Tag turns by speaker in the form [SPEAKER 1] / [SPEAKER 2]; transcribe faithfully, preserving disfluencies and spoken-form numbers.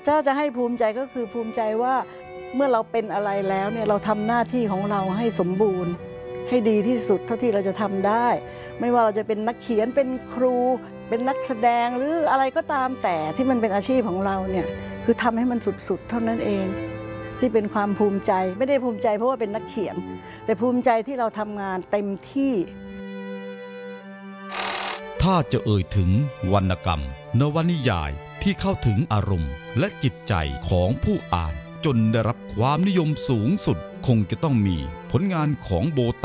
[SPEAKER 1] ถ้าจะให้ภูมิใจก็คือภูมิใจว่าเมื่อเราเป็นอะไรแล้วเนี่ยเราทำหน้าที่ของเราให้สมบูรณ์ให้ดีที่สุดเท่าที่เราจะทำได้ไม่ว่าเราจะเป็นนักเขียนเป็นครูเป็นนักแสดงหรืออะไรก็ตามแต่ที่มันเป็นอาชีพของเราเนี่ยคือทำให้มันสุดๆเท่านั้นเองที่เป็นความภูมิใจไม่ได้ภูมิใจเพราะว่าเป็นนักเขียนแต่ภูมิใจที่เราทำงานเต็มที่
[SPEAKER 2] ถ้าจะเอ่ยถึงวรรณกรรมนวนิยายที่เข้าถึงอารมณ์และจิตใจของผู้อ่านจนได้รับความนิยมสูงสุดคงจะต้องมีผลงานของโบ